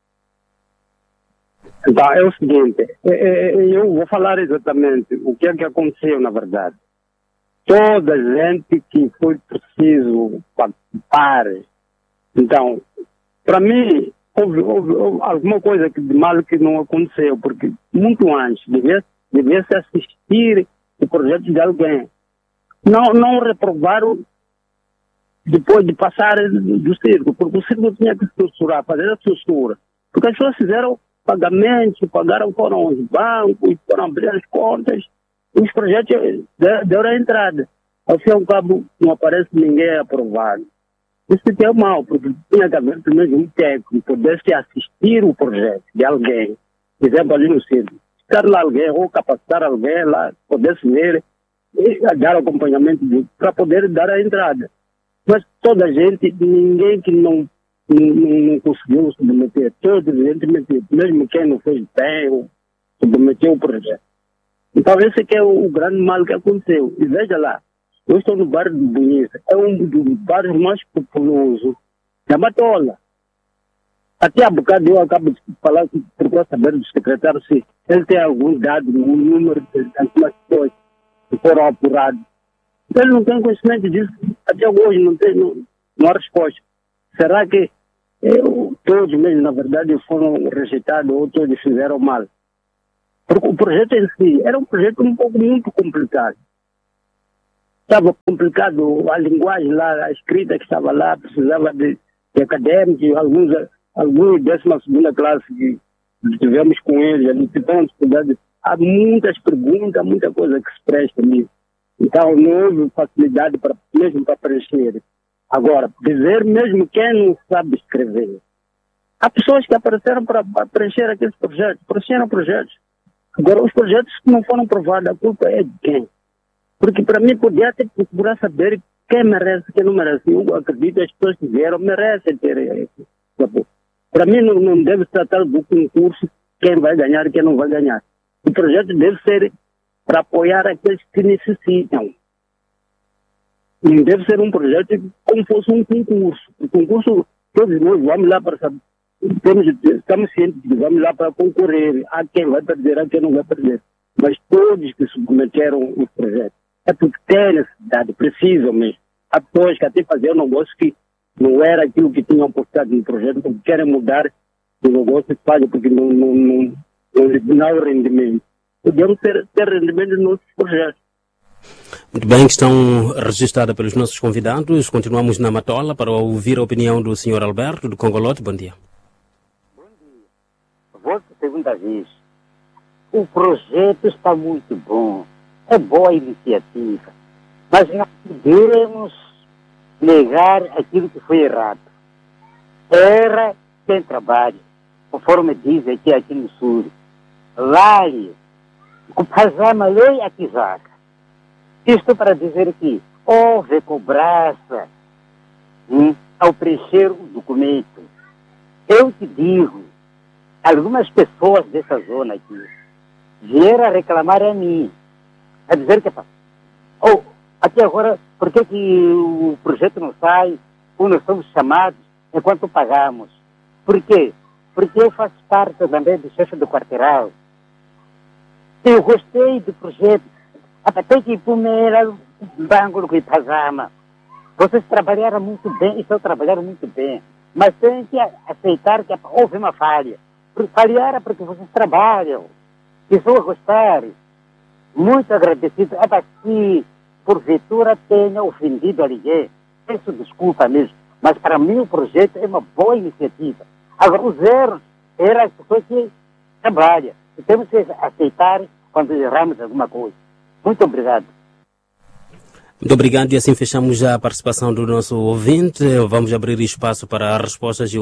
Então, é o seguinte, eu vou falar exatamente o que é que aconteceu, na verdade. Toda a gente que foi preciso participar. Então, para mim, houve alguma coisa de mal que não aconteceu, porque muito antes devia-se assistir o projeto de alguém. Não reprovaram depois de passar do círculo, porque o círculo tinha que estruturar, fazer a estrutura. Porque as pessoas fizeram pagamentos, foram aos bancos, foram abrir as contas, e os projetos deram a entrada. Ao fim e ao cabo, não aparece ninguém aprovado. Isso que é mal, porque tinha que haver primeiro um técnico que pudesse assistir o projeto de alguém, por exemplo, ali no círculo. Ficar lá alguém, ou capacitar alguém lá, pudesse ver e dar acompanhamento para poder dar a entrada. Mas toda a gente, ninguém que não conseguiu submeter, toda a gente submeteu, mesmo quem não fez bem, submeteu o projeto. Então esse que é o grande mal que aconteceu. E veja lá, eu estou no bairro de Bonita, é um dos bairros mais populosos da Matola. Até há bocado eu acabo de falar, procurar saber do secretário se ele tem algum dado, um número de algumas pessoas que foram apuradas. Ele não tem conhecimento disso. Até hoje não há resposta. Será que todos mesmo, na verdade, foram rejeitados ou todos fizeram mal? Porque o projeto em si era um projeto muito complicado. Estava complicado a linguagem lá, a escrita que estava lá, precisava de académicos, alguns 12ª classe que tivemos com eles, ali tiveram dificuldade. Há muitas perguntas, muita coisa que se presta nisso. Então não houve facilidade mesmo para preencher. Agora, dizer mesmo quem não sabe escrever. Há pessoas que apareceram para preencher aqueles projetos, preencheram projetos. Agora, os projetos que não foram aprovados, a culpa é de quem? Porque para mim podia ter que procurar saber quem merece, quem não merece. Eu acredito que as pessoas que vieram merecem ter. Para mim não deve se tratar do concurso, quem vai ganhar e quem não vai ganhar. O projeto deve ser para apoiar aqueles que necessitam. Não deve ser um projeto como fosse um concurso. O concurso, todos nós vamos lá para saber. Estamos cientes de que vamos lá para concorrer. Há quem vai perder, há quem não vai perder. Mas todos que submeteram o projeto é porque têm necessidade, precisam mesmo. Há pessoas que até faziam um negócio que não era aquilo que tinham postado no projeto, porque querem mudar o negócio que fazem, porque não há rendimento. Podemos ter rendimento nos nossos projetos. Muito bem, questão registrada pelos nossos convidados. Continuamos na Matola para ouvir a opinião do Sr. Alberto, do Congolote. Bom dia. Bom dia. Volto segunda vez. O projeto está muito bom. É boa iniciativa. Mas não podemos negar aquilo que foi errado. Erra quem trabalha, conforme diz aqui no Sul. Vale. O Pazama lei aqui zaga. Isto para dizer que houve cobrança ao preencher o documento. Eu te digo, algumas pessoas dessa zona aqui vieram a reclamar a mim, a dizer que até agora, por que o projeto não sai, ou nós somos chamados enquanto pagamos? Por quê? Porque eu faço parte também do chefe do quarteirão. Eu gostei do projeto. Até que Pumela, Bangu e Pazama. Vocês trabalharam muito bem, estão trabalhando muito bem. Mas tem que aceitar que houve uma falha. Falharam porque vocês trabalham. Estou a gostar. Muito agradecido. Até que, porventura, tenha ofendido alguém. Peço desculpa mesmo. Mas para mim o projeto é uma boa iniciativa. Agora, os erros eram as pessoas que trabalham. E temos que aceitar quando erramos alguma coisa. Muito obrigado. Muito obrigado, e assim fechamos já a participação do nosso ouvinte. Vamos abrir espaço para respostas e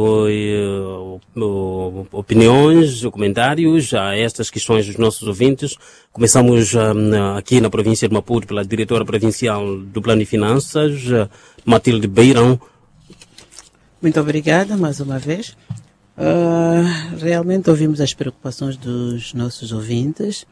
opiniões, comentários a estas questões dos nossos ouvintes. Começamos aqui na província de Maputo pela diretora provincial do Plano de Finanças, Matilde Beirão. Muito obrigada mais uma vez. Realmente ouvimos as preocupações dos nossos ouvintes.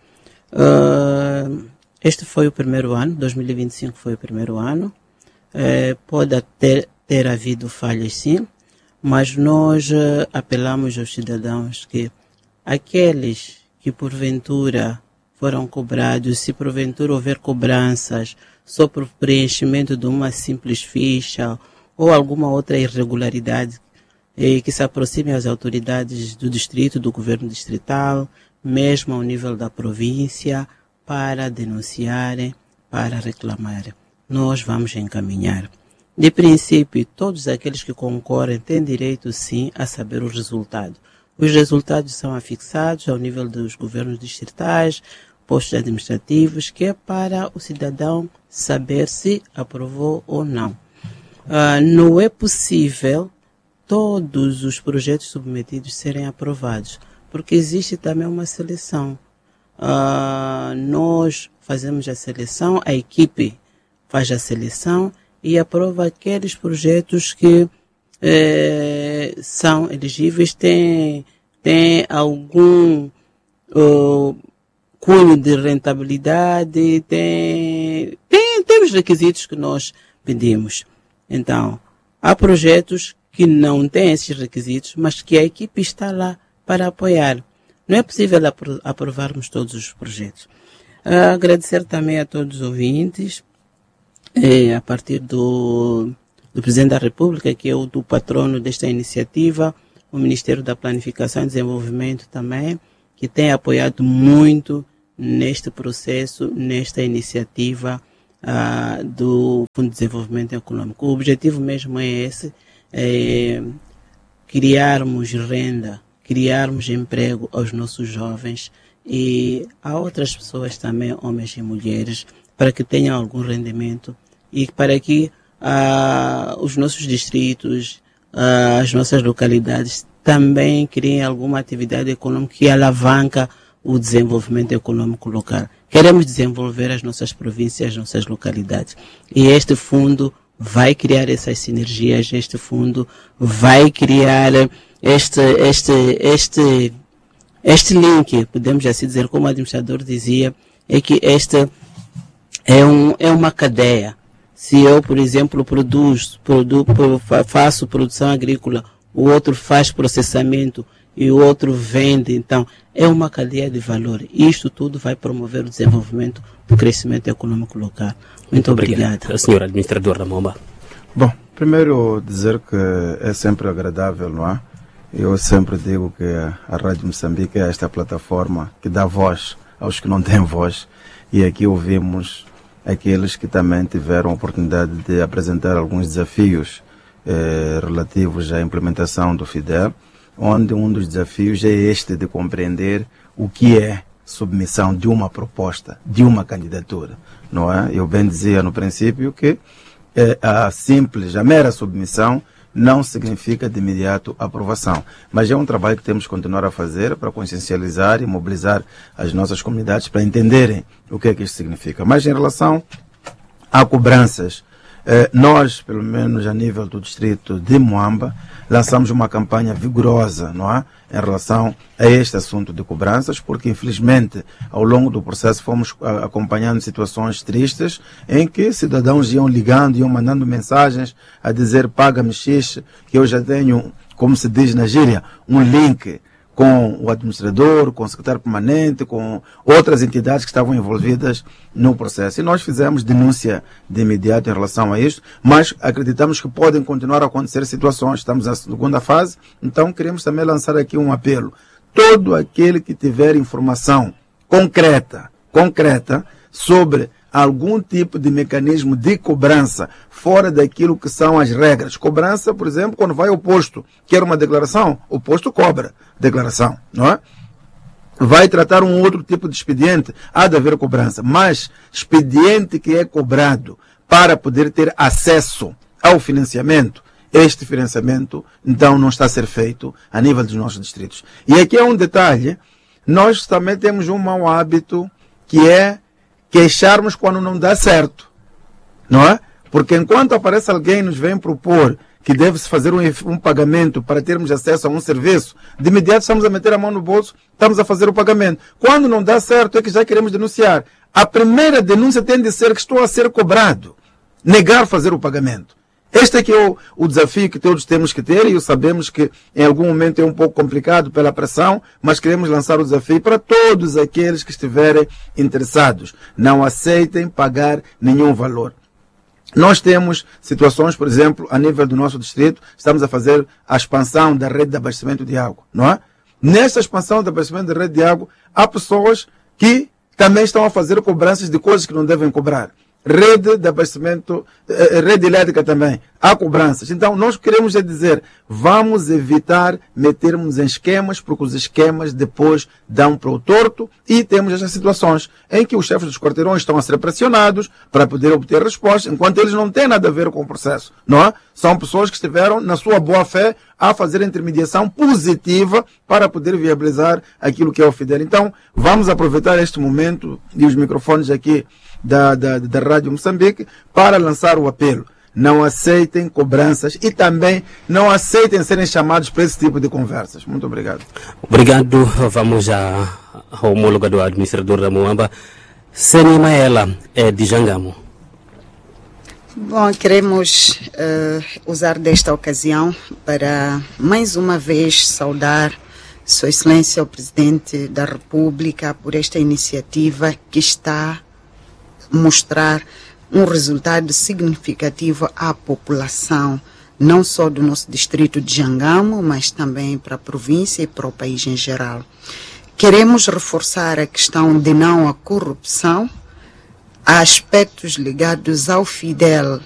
Este foi o primeiro ano, 2025 foi o primeiro ano. Pode até ter havido falhas, sim, mas nós apelamos aos cidadãos que aqueles que porventura foram cobrados, se porventura houver cobranças só por preenchimento de uma simples ficha ou alguma outra irregularidade, que se aproxime às autoridades do distrito, do governo distrital, mesmo ao nível da província, para denunciarem, para reclamarem. Nós vamos encaminhar. De princípio, todos aqueles que concorrem têm direito, sim, a saber o resultado. Os resultados são afixados ao nível dos governos distritais, postos administrativos, que é para o cidadão saber se aprovou ou não. Não é possível todos os projetos submetidos serem aprovados, porque existe também uma seleção. Nós fazemos a seleção, a equipe faz a seleção e aprova aqueles projetos que são elegíveis, tem algum cunho de rentabilidade, tem os requisitos que nós pedimos. Então, há projetos que não têm esses requisitos, mas que a equipe está lá para apoiar. não é possível aprovarmos todos os projetos. Agradecer também a todos os ouvintes, a partir do Presidente da República, que é o do patrono desta iniciativa, o Ministério da Planificação e Desenvolvimento também, que tem apoiado muito neste processo, nesta iniciativa do Fundo de Desenvolvimento Econômico. O objetivo mesmo é esse, criarmos renda, criarmos emprego aos nossos jovens e a outras pessoas também, homens e mulheres, para que tenham algum rendimento e para que os nossos distritos, as nossas localidades também criem alguma atividade econômica que alavanca o desenvolvimento econômico local. Queremos desenvolver as nossas províncias, as nossas localidades. E este fundo vai criar essas sinergias, este fundo vai criar este link, podemos assim dizer, como o administrador dizia, é que esta é uma cadeia. Se eu, por exemplo, faço produção agrícola, o outro faz processamento e o outro vende, então é uma cadeia de valor. Isto tudo vai promover o desenvolvimento, o crescimento econômico local. Muito obrigado. Senhor administrador da Moamba. Bom, primeiro dizer que é sempre agradável, não é? Eu sempre digo que a Rádio Moçambique é esta plataforma que dá voz aos que não têm voz, e aqui ouvimos aqueles que também tiveram a oportunidade de apresentar alguns desafios relativos à implementação do FIDEL, onde um dos desafios é este de compreender o que é submissão de uma proposta, de uma candidatura, não é? Eu bem dizia no princípio que a mera submissão não significa de imediato aprovação, mas é um trabalho que temos que continuar a fazer para consciencializar e mobilizar as nossas comunidades para entenderem o que é que isto significa. Mas em relação a cobranças, nós, pelo menos a nível do distrito de Moamba, lançamos uma campanha vigorosa, não é? Em relação a este assunto de cobranças, porque infelizmente ao longo do processo fomos acompanhando situações tristes em que cidadãos iam ligando, iam mandando mensagens a dizer paga-me X, que eu já tenho, como se diz na gíria, um link com o administrador, com o secretário permanente, com outras entidades que estavam envolvidas no processo. E nós fizemos denúncia de imediato em relação a isto, mas acreditamos que podem continuar a acontecer situações. Estamos na segunda fase, então queremos também lançar aqui um apelo. Todo aquele que tiver informação concreta sobre algum tipo de mecanismo de cobrança fora daquilo que são as regras. Cobrança, por exemplo, quando vai ao posto, quer uma declaração, o posto cobra declaração, não é? Vai tratar um outro tipo de expediente, há de haver cobrança, mas expediente que é cobrado para poder ter acesso ao financiamento, este financiamento então não está a ser feito a nível dos nossos distritos. E aqui é um detalhe, nós também temos um mau hábito que é queixarmos quando não dá certo, não é? Porque enquanto aparece alguém e nos vem propor que deve-se fazer um pagamento para termos acesso a um serviço, de imediato estamos a meter a mão no bolso, estamos a fazer o pagamento. Quando não dá certo é que já queremos denunciar. A primeira denúncia tem de ser que estou a ser cobrado, negar fazer o pagamento. Este é que é o desafio que todos temos que ter, e sabemos que em algum momento é um pouco complicado pela pressão, mas queremos lançar o desafio para todos aqueles que estiverem interessados. Não aceitem pagar nenhum valor. Nós temos situações, por exemplo, a nível do nosso distrito, estamos a fazer a expansão da rede de abastecimento de água, não é? Nessa expansão de abastecimento da rede de água, há pessoas que também estão a fazer cobranças de coisas que não devem cobrar. Rede de abastecimento, rede elétrica também, há cobranças. Então, nós queremos dizer, vamos evitar metermos em esquemas, porque os esquemas depois dão para o torto, e temos estas situações em que os chefes dos quarteirões estão a ser pressionados para poder obter respostas, enquanto eles não têm nada a ver com o processo, não é? São pessoas que estiveram, na sua boa fé, a fazer a intermediação positiva para poder viabilizar aquilo que é o FIDEL. Então, vamos aproveitar este momento e os microfones aqui da Rádio Moçambique para lançar o apelo. Não aceitem cobranças e também não aceitem serem chamados para esse tipo de conversas. Muito obrigado. Obrigado. Vamos ao homólogo do administrador da Moamba, Seni Maela, de Jangamo. Bom, queremos usar desta ocasião para mais uma vez saudar Sua Excelência, o Presidente da República, por esta iniciativa que está a mostrar um resultado significativo à população, não só do nosso distrito de Jangamo, mas também para a província e para o país em geral. Queremos reforçar a questão de não à corrupção, há aspectos ligados ao FIDEL